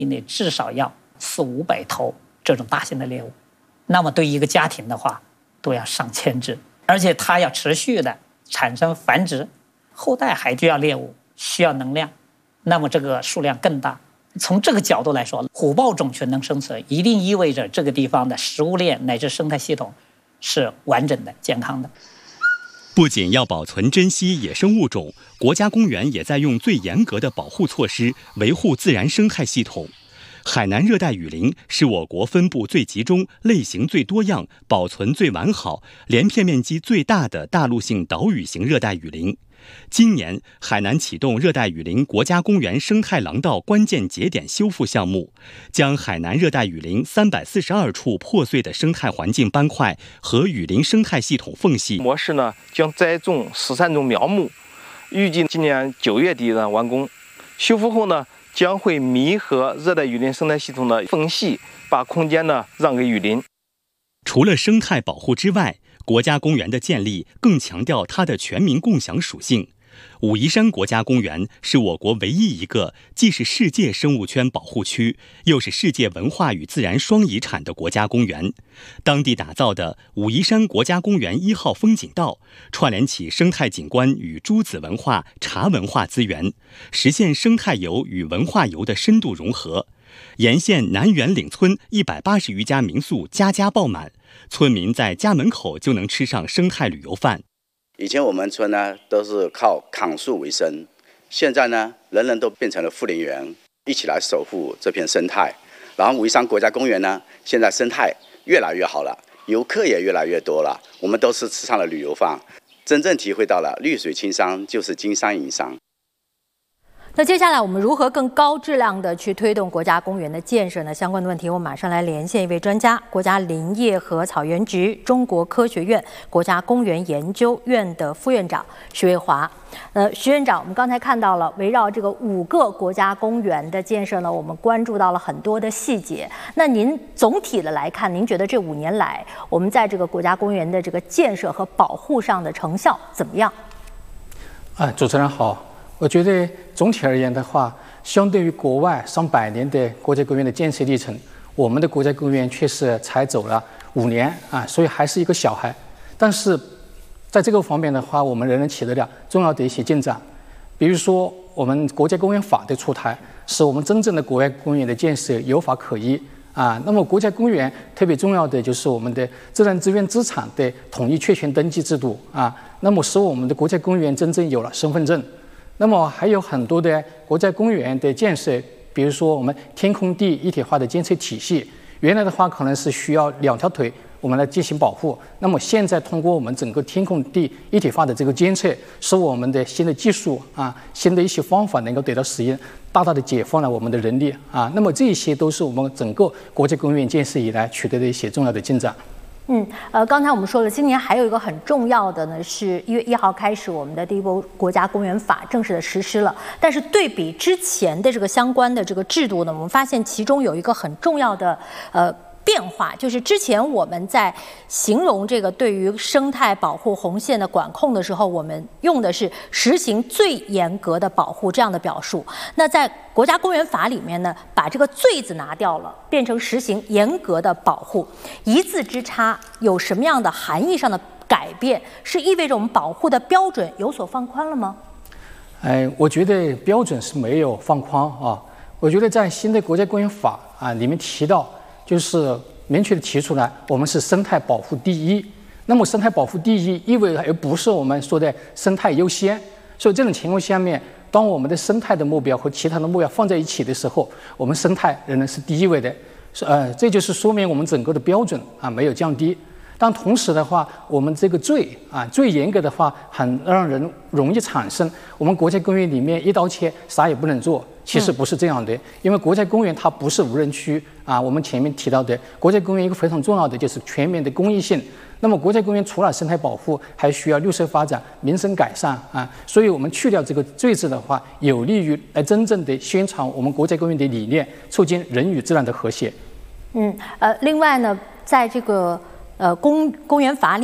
内至少要400-500头这种大型的猎物，那么对一个家庭的话，都要上千只，而且它要持续的产生繁殖，后代还需要猎物，需要能量，那么这个数量更大。从这个角度来说，虎豹种群能生存，一定意味着这个地方的食物链乃至生态系统是完整的、健康的。 不仅要保存珍稀野生物种，国家公园也在用最严格的保护措施维护自然生态系统。海南热带雨林是我国分布最集中、类型最多样、保存最完好、连片面积最大的大陆性岛屿型热带雨林。今年，海南启动热带雨林国家公园生态廊道关键节点修复项目，将海南热带雨林342处破碎的生态环境斑块和雨林生态系统缝隙模式呢，将栽种13种苗木，预计今年9月底呢完工。修复后呢，将会弥合热带雨林生态系统的缝隙，把空间呢让给雨林。 除了生态保护之外，国家公园的建立更强调它的全民共享属性。武夷山国家公园是我国唯一一个既是世界生物圈保护区，又是世界文化与自然双遗产的国家公园。当地打造的武夷山国家公园1号风景道，串联起生态景观与诸子文化、茶文化资源，实现生态游与文化游的深度融合。沿线南园岭村180余家民宿家家爆满，村民在家门口就能吃上生态旅游饭。 以前我们村呢都是靠砍树为生，现在呢人人都变成了护林员，一起来守护这片生态。然后武夷山国家公园呢，现在生态越来越好了，游客也越来越多了，我们都是吃上了旅游饭，真正体会到了绿水青山就是金山银山。 那接下来我们如何更高质量的去推动国家公园的建设呢？相关的问题，我马上来连线一位专家，国家林业和草原局中国科学院国家公园研究院的副院长徐卫华。徐院长，我们刚才看到了围绕这个5个国家公园的建设呢，我们关注到了很多的细节。那您总体的来看，您觉得这5年来我们在这个国家公园的这个建设和保护上的成效怎么样？ 主持人好。我觉得总体而言的话，相对于国外上百年的国家公园的建设历程，我们的国家公园确实才走了5年所以还是一个小孩。但是在这个方面的话，我们仍然取得了重要的一些进展。比如说，我们国家公园法的出台，使我们真正的国家公园的建设有法可依那么国家公园特别重要的就是我们的自然资源资产的统一确权登记制度那么使我们的国家公园真正有了身份证。那么还有很多的国家公园的建设，比如说我们天空地一体化的监测体系，原来的话可能是需要2条腿我们来进行保护，那么现在通过我们整个天空地一体化的这个监测，使我们的新的技术新的一些方法能够得到使用，大大的解放了我们的人力那么这些都是我们整个国家公园建设以来取得的一些重要的进展。 刚才我们说了，今年还有一个很重要的呢，是1月1号开始，我们的第一波国家公园法正式的实施了。但是对比之前的这个相关的这个制度呢，我们发现其中有一个很重要的变化，就是之前我们在形容这个对于生态保护红线的管控的时候，我们用的是实行最严格的保护这样的表述。那在国家公园法里面呢，把这个最字拿掉了，变成实行严格的保护，一字之差有什么样的含义上的改变？是意味着我们保护的标准有所放宽了吗？ 我觉得标准是没有放宽我觉得在新的国家公园法里面提到，就是明确的提出来，我们是生态保护第一。那么生态保护第一意味着而不是我们说的生态优先。所以这种情况下面，当我们的生态的目标和其他的目标放在一起的时候，我们生态仍然是第一位的。这就是说明我们整个的标准没有降低。但同时的话，我们这个最严格的话，很让人容易产生我们国家公园里面一刀切，啥也不能做。其实不是这样的，因为国家公园它不是无人区我们前面提到的，国家公园一个非常重要的就是全面的公益性。那么国家公园除了生态保护，还需要绿色发展、民生改善所以我们去掉这个最字的话，有利于来真正的宣传我们国家公园的理念，促进人与自然的和谐。 另外呢，在这个公园法里